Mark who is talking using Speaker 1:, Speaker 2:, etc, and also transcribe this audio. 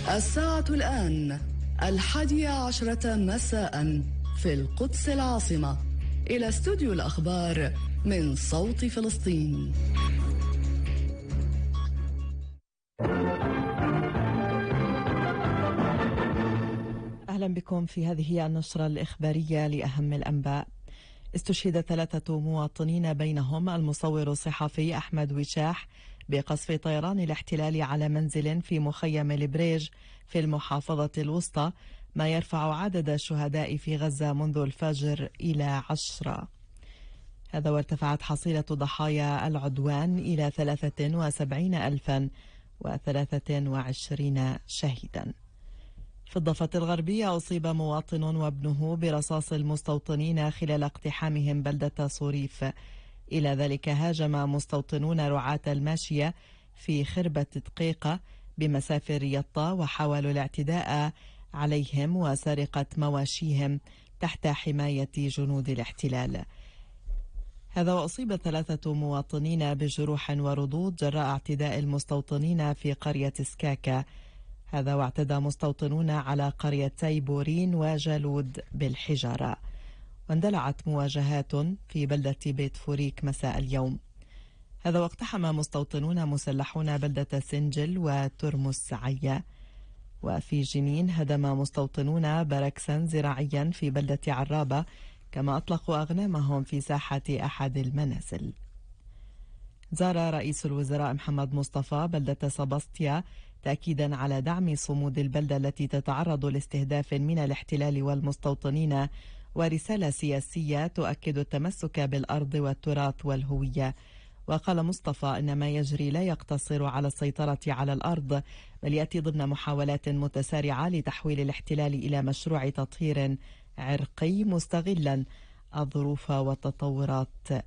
Speaker 1: الساعة الآن 11:00 مساء في القدس العاصمة. إلى استوديو الأخبار من صوت فلسطين.
Speaker 2: أهلا بكم في هذه النشرة الإخبارية لأهم الأنباء. استشهد 3 مواطنين بينهم المصور الصحفي أحمد وشاح بقصف طيران الاحتلال على منزل في مخيم البريج في المحافظة الوسطى، ما يرفع عدد الشهداء في غزة منذ الفجر إلى 10. هذا وارتفعت حصيلة ضحايا العدوان إلى 73,023 شهيدا. في الضفة الغربية أصيب مواطن وابنه برصاص المستوطنين خلال اقتحامهم بلدة صوريف. إلى ذلك هاجم مستوطنون رعاة الماشية في خربة دقيقة بمسافر يطا وحاولوا الاعتداء عليهم وسرقة مواشيهم تحت حماية جنود الاحتلال. هذا وأصيب 3 مواطنين بجروح وردود جراء اعتداء المستوطنين في قرية سكاكا. هذا واعتدى مستوطنون على قريتي بورين وجالود بالحجارة. واندلعت مواجهات في بلدة بيت فوريك مساء اليوم. هذا واقتحم مستوطنون مسلحون بلدة سنجل وترمس عيا. وفي جنين هدم مستوطنون بركسا زراعيا في بلدة عرابة، كما أطلقوا أغنامهم في ساحة أحد المنازل. زار رئيس الوزراء محمد مصطفى بلدة سباستيا تأكيدا على دعم صمود البلدة التي تتعرض لاستهداف من الاحتلال والمستوطنين، ورسالة سياسية تؤكد التمسك بالأرض والتراث والهوية. وقال مصطفى إن ما يجري لا يقتصر على السيطرة على الأرض، بل يأتي ضمن محاولات متسارعة لتحويل الاحتلال إلى مشروع تطهير عرقي مستغلا الظروف والتطورات